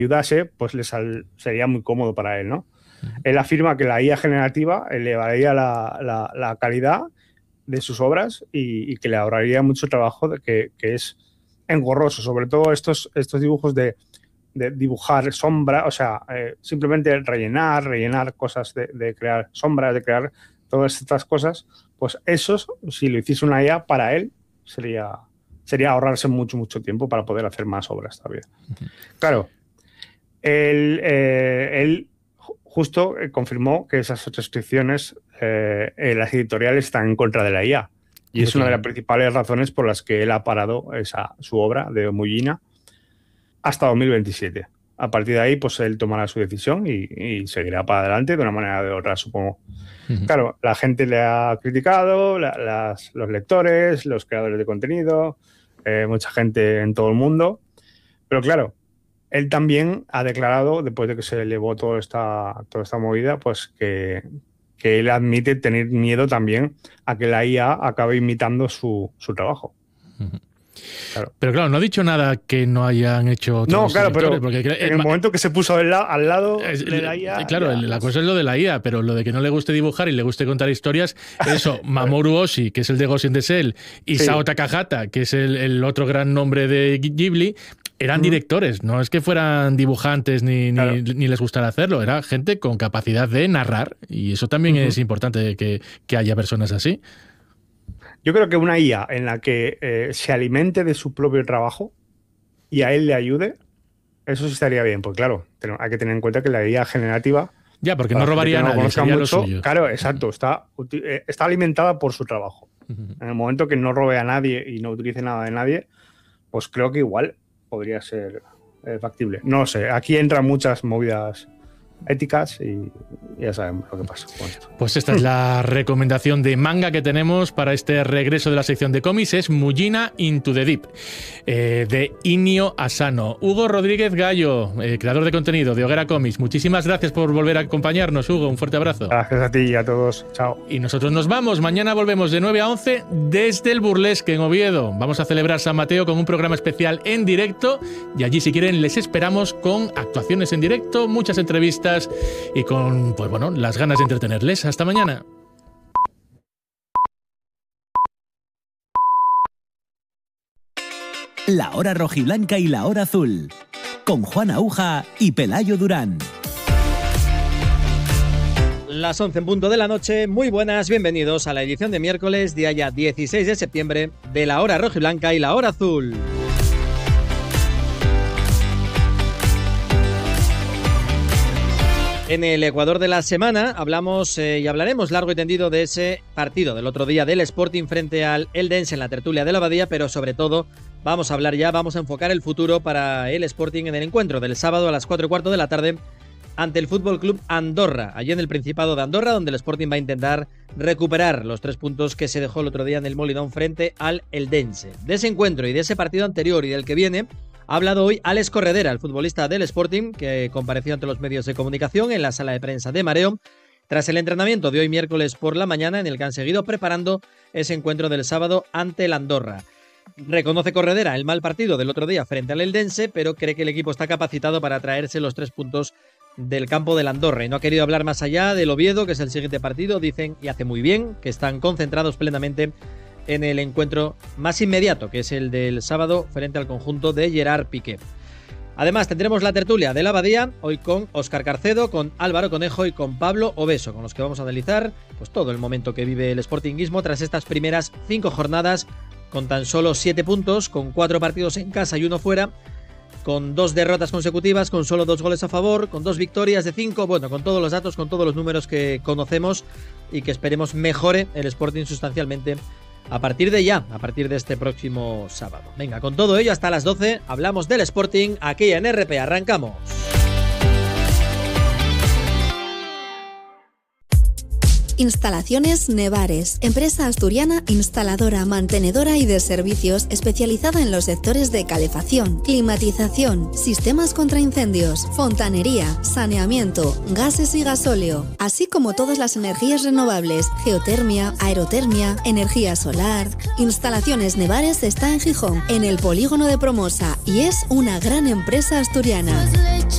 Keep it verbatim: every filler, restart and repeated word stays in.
ayudase, pues le sal, sería muy cómodo para él, ¿no? Uh-huh. Él afirma que la I A generativa elevaría la, la, la calidad de sus obras y, y que le ahorraría mucho trabajo, de que, que es engorroso, sobre todo estos, estos dibujos de, de dibujar sombra, o sea, eh, simplemente rellenar, rellenar cosas, de, de crear sombras, de crear todas estas cosas, pues esos, si lo hiciese una I A, para él sería, sería ahorrarse mucho, mucho tiempo para poder hacer más obras todavía. Uh-huh. Claro, él, eh, él justo confirmó que esas restricciones eh, en las editoriales están en contra de la I A. Y es una de las principales razones por las que él ha parado esa, su obra de Muyina hasta dos mil veintisiete. A partir de ahí, pues él tomará su decisión y, y seguirá para adelante de una manera o de otra, supongo. Uh-huh. Claro, la gente le ha criticado, la, las, los lectores, los creadores de contenido, eh, mucha gente en todo el mundo. Pero claro, él también ha declarado, después de que se elevó toda esta, toda esta movida, pues que, que él admite tener miedo también a que la I A acabe imitando su, su trabajo. Uh-huh. Claro. Pero claro, no ha dicho nada que no hayan hecho otros No, claro, pero porque, en el momento que se puso al, la, al lado es, de la I A... Claro, ya, la cosa es lo de la I A, pero lo de que no le guste dibujar y le guste contar historias, eso, Mamoru Oshii, que es el de Ghost in the Shell, y sí. Sao Takahata, que es el, el otro gran nombre de Ghibli, eran mm. directores, no es que fueran dibujantes ni, claro. ni, ni les gustara hacerlo, era gente con capacidad de narrar, y eso también uh-huh. es importante que, que haya personas así. Yo creo que una I A en la que eh, se alimente de su propio trabajo y a él le ayude, eso sí estaría bien, porque claro, hay que tener en cuenta que la I A generativa... Ya, porque no robaría a nadie, sería mucho, lo suyo. Claro, exacto, está, está alimentada por su trabajo. Uh-huh. En el momento que no robe a nadie y no utilice nada de nadie, pues creo que igual podría ser eh, factible. No lo sé, aquí entran muchas movidas éticas y ya sabemos lo que pasa con esto. Pues esta es la recomendación de manga que tenemos para este regreso de la sección de cómics, es Muyina Into the Deep, eh, de Inio Asano. Hugo Rodríguez Gallo, eh, creador de contenido de Hoguera Comics, muchísimas gracias por volver a acompañarnos, Hugo, un fuerte abrazo. Gracias a ti y a todos, chao. Y nosotros nos vamos, mañana volvemos de nueve a once desde el Burlesque en Oviedo. Vamos a celebrar San Mateo con un programa especial en directo y allí, si quieren, les esperamos con actuaciones en directo, muchas entrevistas y con, pues bueno, las ganas de entretenerles. Hasta mañana. La hora rojiblanca y la hora azul, con Juan Aúja y Pelayo Durán. Las once en punto de la noche, muy buenas, bienvenidos a la edición de miércoles, día ya dieciséis de septiembre, de la hora rojiblanca y la hora azul. En el Ecuador de la semana hablamos eh, y hablaremos largo y tendido de ese partido del otro día del Sporting frente al Eldense en la tertulia de la Abadía, pero sobre todo vamos a hablar ya, vamos a enfocar el futuro para el Sporting en el encuentro del sábado a las cuatro y cuarto de la tarde ante el Fútbol Club Andorra, allí en el Principado de Andorra, donde el Sporting va a intentar recuperar los tres puntos que se dejó el otro día en el Molinón frente al Eldense. De ese encuentro y de ese partido anterior y del que viene ha hablado hoy Alex Corredera, el futbolista del Sporting, que compareció ante los medios de comunicación en la sala de prensa de Mareo, tras el entrenamiento de hoy miércoles por la mañana, en el que han seguido preparando ese encuentro del sábado ante el Andorra. Reconoce Corredera el mal partido del otro día frente al Eldense, pero cree que el equipo está capacitado para traerse los tres puntos del campo del Andorra y no ha querido hablar más allá del Oviedo, que es el siguiente partido. Dicen, y hace muy bien, que están concentrados plenamente en el encuentro más inmediato, que es el del sábado frente al conjunto de Gerard Piqué. Además tendremos la tertulia de la Abadía, hoy con Óscar Carcedo, con Álvaro Conejo y con Pablo Obeso, con los que vamos a analizar pues todo el momento que vive el sportinguismo tras estas primeras cinco jornadas, con tan solo siete puntos, con cuatro partidos en casa y uno fuera, con dos derrotas consecutivas, con solo dos goles a favor, con dos victorias de cinco, bueno, con todos los datos, con todos los números que conocemos y que esperemos mejore el Sporting sustancialmente a partir de ya, a partir de este próximo sábado. Venga, con todo ello hasta las doce hablamos del Sporting aquí en R P. Arrancamos. Instalaciones Nevares, empresa asturiana instaladora, mantenedora y de servicios especializada en los sectores de calefacción, climatización, sistemas contra incendios, fontanería, saneamiento, gases y gasóleo, así como todas las energías renovables, geotermia, aerotermia, energía solar. Instalaciones Nevares está en Gijón, en el polígono de Promosa, y es una gran empresa asturiana.